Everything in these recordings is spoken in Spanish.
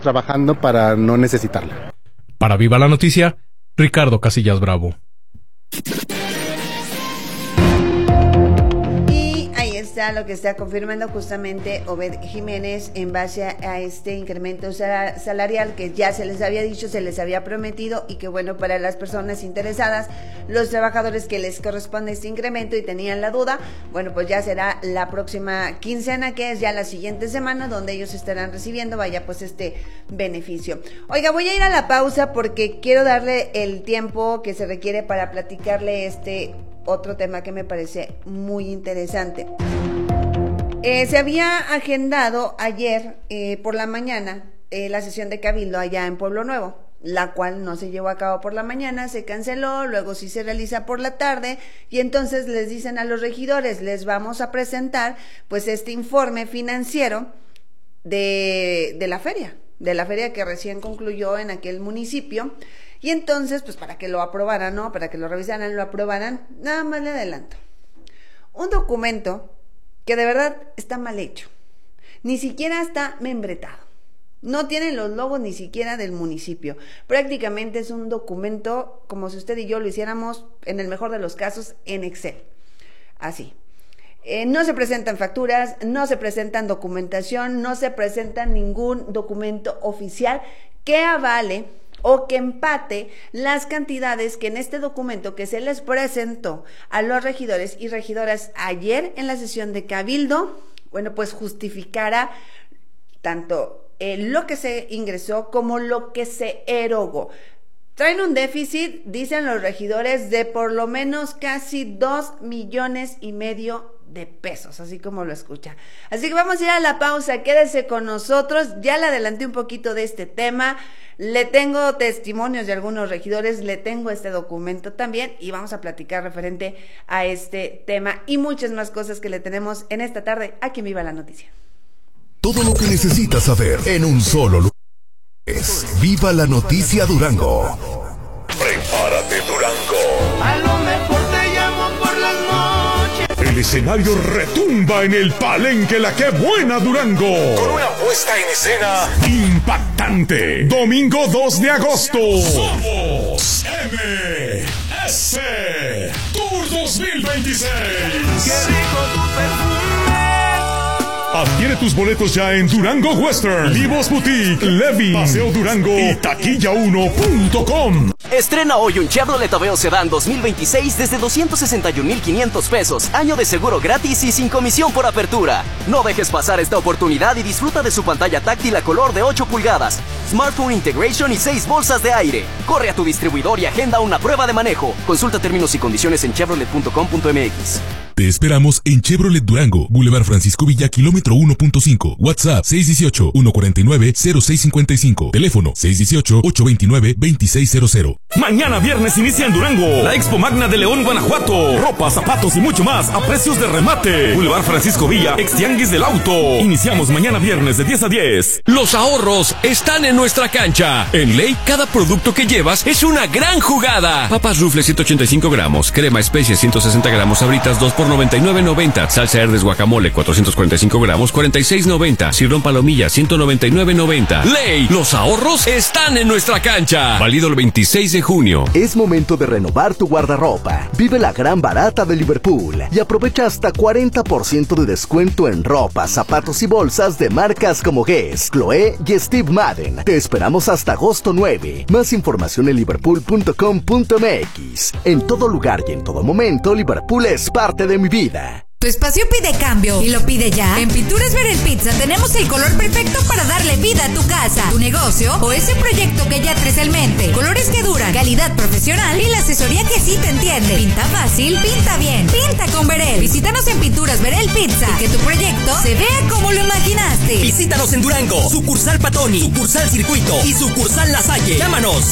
trabajando para no necesitarla. Para Viva la Noticia, Ricardo Casillas Bravo. Lo que está confirmando justamente Obed Jiménez en base a este incremento salarial que ya se les había dicho, se les había prometido, y que bueno, para las personas interesadas, los trabajadores que les corresponde este incremento y tenían la duda, bueno, pues ya será la próxima quincena, que es ya la siguiente semana, donde ellos estarán recibiendo, vaya, pues este beneficio. Oiga, voy a ir a la pausa porque quiero darle el tiempo que se requiere para platicarle otro tema que me parece muy interesante. Se había agendado ayer por la mañana la sesión de Cabildo allá en Pueblo Nuevo, la cual no se llevó a cabo por la mañana, se canceló, luego sí se realiza por la tarde, y entonces les dicen a los regidores, les vamos a presentar pues este informe financiero de la feria que recién concluyó en aquel municipio. Y entonces, pues para que lo aprobaran, ¿no? Para que lo revisaran, lo aprobaran, nada más le adelanto. Un documento que de verdad está mal hecho. Ni siquiera está membretado. No tiene los logos ni siquiera del municipio. Prácticamente es un documento como si usted y yo lo hiciéramos, en el mejor de los casos, en Excel. Así. No se presentan facturas, no se presentan documentación, no se presenta ningún documento oficial que avale o que empate las cantidades que en este documento que se les presentó a los regidores y regidoras ayer en la sesión de Cabildo, bueno, pues justificara tanto lo que se ingresó como lo que se erogó. Traen un déficit, dicen los regidores, de por lo menos casi 2,5 millones de pesos, así como lo escucha. Así que vamos a ir a la pausa, quédese con nosotros, ya le adelanté un poquito de este tema, le tengo testimonios de algunos regidores, le tengo este documento también, y vamos a platicar referente a este tema y muchas más cosas que le tenemos en esta tarde aquí en Viva la Noticia. Todo lo que necesitas saber en un solo lugar es Viva la Noticia Durango. Prepárate, Durango. A lo mejor te llamo por las noches. El escenario retumba en el Palenque La Qué Buena Durango. Con una puesta en escena impactante. Domingo 2 de agosto. Somos MS Tour 2026. Qué rico tu perfume. Adquiere tus boletos ya en Durango Western, Livos Boutique, Levi, Paseo Durango y taquilla1.com. Estrena hoy un Chevrolet Aveo Sedán 2026 desde 261,500 pesos. Año de seguro gratis y sin comisión por apertura. No dejes pasar esta oportunidad y disfruta de su pantalla táctil a color de 8 pulgadas, Smartphone Integration y 6 bolsas de aire. Corre a tu distribuidor y agenda una prueba de manejo. Consulta términos y condiciones en chevrolet.com.mx. Te esperamos en Chevrolet Durango, Boulevard Francisco Villa, kilómetro 1.5. WhatsApp 618-149-0655. Teléfono 618-829-2600. Mañana viernes inicia en Durango la Expo Magna de León, Guanajuato. Ropa, zapatos y mucho más a precios de remate. Boulevard Francisco Villa, ex tianguis del auto. Iniciamos mañana viernes de 10 a 10. Los ahorros están en nuestra cancha. En Ley, cada producto que llevas es una gran jugada. Papas Rufles 185 gramos, crema especies 160 gramos, Sabritas 2 por $99.90, salsa Herdes guacamole 445 gramos, $46.90, cirrón palomilla 199.90. Ley, los ahorros están en nuestra cancha. Válido el 26 de junio. Es momento de renovar tu guardarropa. Vive la gran barata de Liverpool y aprovecha hasta 40% de descuento en ropa, zapatos y bolsas de marcas como Guess, Chloé y Steve Madden. Te esperamos hasta agosto 9. Más información en liverpool.com.mx. En todo lugar y en todo momento, Liverpool es parte de mi vida. Tu espacio pide cambio y lo pide ya. En Pinturas Verel Pizza tenemos el color perfecto para darle vida a tu casa, tu negocio o ese proyecto que ya traes en mente. Colores que duran, calidad profesional y la asesoría que sí te entiende. Pinta fácil, pinta bien, pinta con Verel. Visítanos en Pinturas Verel Pizza y que tu proyecto se vea como lo imaginaste. Visítanos en Durango, sucursal Patoni, sucursal Circuito y sucursal La Salle. Llámanos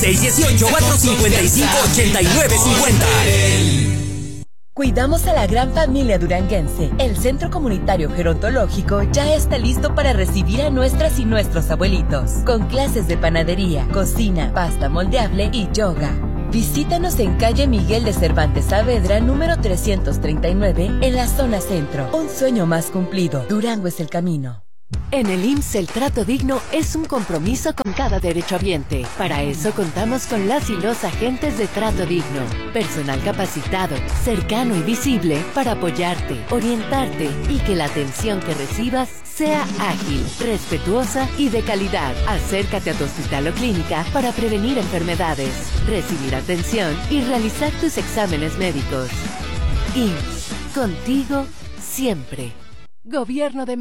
618-455-8950. Cuidamos a la gran familia duranguense. El Centro Comunitario Gerontológico ya está listo para recibir a nuestras y nuestros abuelitos, con clases de panadería, cocina, pasta moldeable y yoga. Visítanos en calle Miguel de Cervantes Saavedra, número 339, en la zona centro. Un sueño más cumplido. Durango es el camino. En el IMSS el trato digno es un compromiso con cada derechohabiente. Para eso contamos con las y los agentes de trato digno. Personal capacitado, cercano y visible para apoyarte, orientarte y que la atención que recibas sea ágil, respetuosa y de calidad. Acércate a tu hospital o clínica para prevenir enfermedades, recibir atención y realizar tus exámenes médicos. IMSS, contigo siempre. Gobierno de